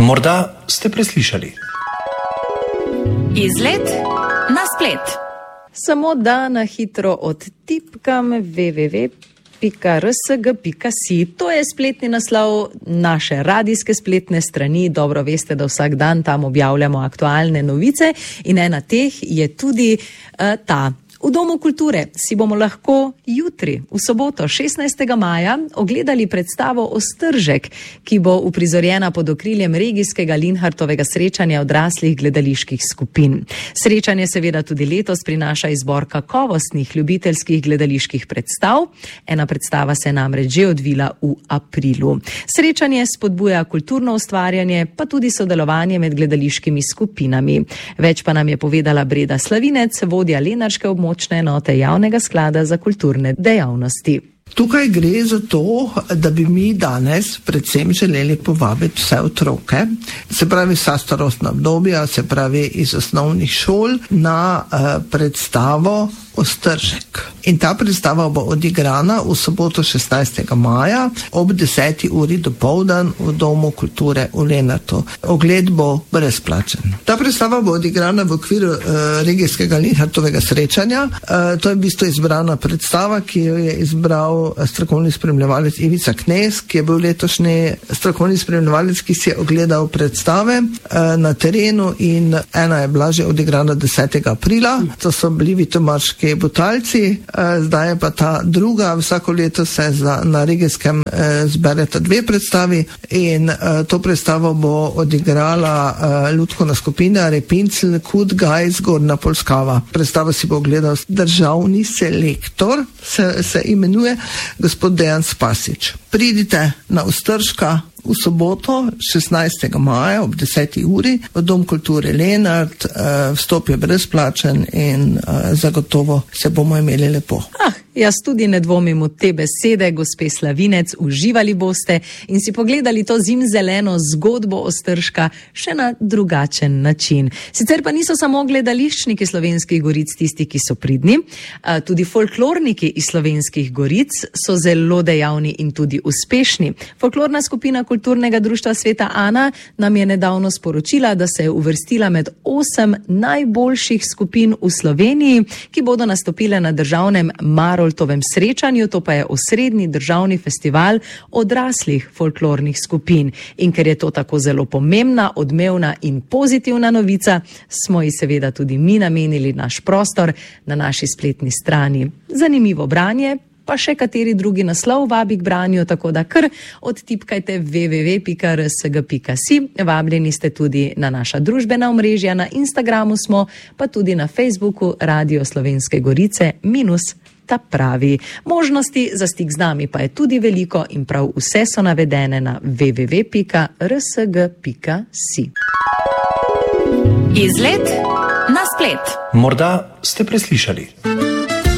Morda ste preslišali. Izlet na splet. Samo da na hitro odtipkam www.rsg.si. To je spletni naslov naše radijske spletne strani. Dobro veste, da vsak dan tam objavljamo aktualne novice in ena teh je tudi ta. V Domu kulture si bomo lahko jutri, v soboto 16. maja, ogledali predstavo Ostržek, ki bo uprizorjena pod okriljem regijskega Linhartovega srečanja odraslih gledaliških skupin. Srečanje seveda tudi letos prinaša izbor kakovostnih ljubiteljskih gledaliških predstav. Ena predstava se je namreč že odvila v aprilu. Srečanje spodbuja kulturno ustvarjanje, pa tudi sodelovanje med gledališkimi skupinami. Več pa nam je povedala Breda Slavinec, vodja lenarške območne enote Javnega sklada za kulturne dejavnosti. Tukaj gre za to, da bi mi danes predvsem želeli povabiti vse otroke, se pravi vsa starostna obdobja, se pravi iz osnovnih šol, na predstavo Ostržek. In ta predstava bo odigrana v soboto 16. maja ob 10. uri dopoldan v Domu kulture v Lenartu. Ogled bo brezplačen. Ta predstava bo odigrana v okviru regijskega Linhartovega srečanja. To je v bistvu izbrana predstava, ki jo je izbral strokovni spremljevalec Ivica Knez, ki je bil letošnji strokovni spremljevalec, ki si je ogledal predstave na terenu, in ena je bila že odigrana 10. aprila. To so bili Vitomarški Butalci, zdaj je pa ta druga. Vsako leto se na regijskem zbereta dve predstavi in to predstavo bo odigrala lutkovna skupina Repincl Kud Gaj Zgornja Polskava. Predstavo si bo ogledal državni selektor, se imenuje gospod Dejan Spasič. Pridite na Ostržka v soboto 16. maja ob 10. uri v Dom kulture Lenart. Vstop je brezplačen in zagotovo se bomo imeli lepo. Jaz tudi ne dvomim v te besede, gospe Slavinec. Uživali boste in si pogledali to zimzeleno zgodbo Ostržka še na drugačen način. Sicer pa niso samo gledališčniki Slovenskih goric tisti, ki so pridni, tudi folklorniki iz Slovenskih goric so zelo dejavni in tudi uspešni. Folklorna skupina Kulturnega društva Sveta Ana nam je nedavno sporočila, da se je uvrstila med 8 najboljših skupin v Sloveniji, ki bodo nastopile na državnem Maroltovem srečanju, to pa je osrednji državni festival odraslih folklornih skupin. In ker je to tako zelo pomembna, odmevna in pozitivna novica, smo ji seveda tudi mi namenili naš prostor na naši spletni strani. Zanimivo branje, pa še kateri drugi naslov vabi k branju, tako da kar odtipkajte www.rsg.si. Vabljeni ste tudi na naša družbena omrežja, na Instagramu smo, pa tudi na Facebooku Radio Slovenske Gorice -ta pravi. Možnosti za stik z nami pa je tudi veliko in prav vse so navedene na www.rsg.si. Izlet na splet. Morda ste preslišali.